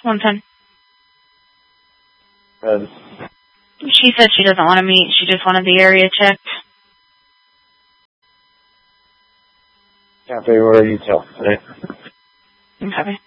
110. Good. She said she doesn't want to meet. She just wanted the area checked. Cafe, where are you till today? Okay.